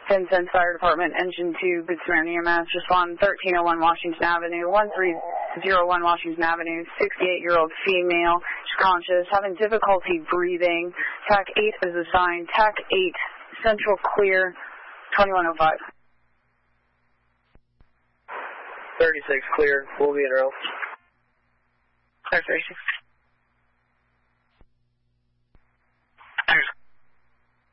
1010 Fire Department, Engine 2, Good Samaritan EMS, respond 1301 Washington Avenue, 1301 Washington Avenue, 68-year-old female, she's conscious, having difficulty breathing. TAC 8 is assigned, TAC 8, Central Clear, 2105. 36 clear, we'll be in row. 36.